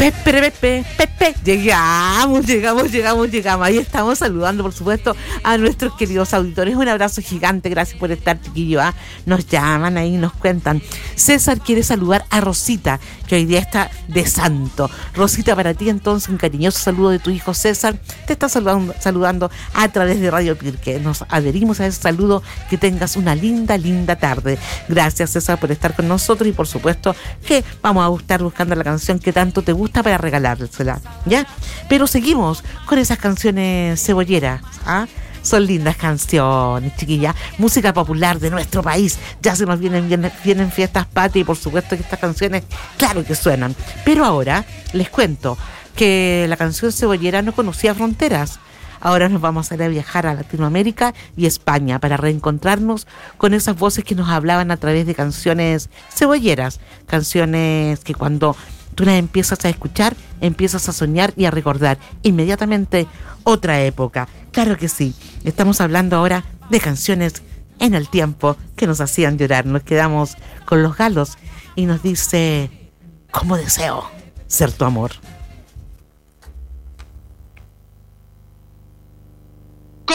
Pepe. Llegamos. Ahí estamos saludando, por supuesto, a nuestros queridos auditores. Un abrazo gigante, gracias por estar, chiquillos. Nos llaman ahí, nos cuentan. César quiere saludar a Rosita, que hoy día está de santo. Rosita, para ti entonces un cariñoso saludo de tu hijo César. Te está saludando a través de Radio Pirque. Nos adherimos a ese saludo. Que tengas una linda tarde. Gracias, César, por estar con nosotros y por supuesto que vamos a estar buscando la canción que tanto te gusta para regalársela, ¿ya? Pero seguimos con esas canciones cebolleras, ¿ah? Son lindas canciones, chiquillas. Música popular de nuestro país. Ya se nos vienen fiestas patrias y por supuesto que estas canciones, claro que suenan. Pero ahora les cuento que la canción cebollera no conocía fronteras. Ahora nos vamos a ir a viajar a Latinoamérica y España para reencontrarnos con esas voces que nos hablaban a través de canciones cebolleras. Canciones que cuando tú las empiezas a escuchar, empiezas a soñar y a recordar inmediatamente otra época. Claro que sí. Estamos hablando ahora de canciones en el tiempo que nos hacían llorar. Nos quedamos con Los Galos y nos dice: ¿cómo deseo ser tu amor?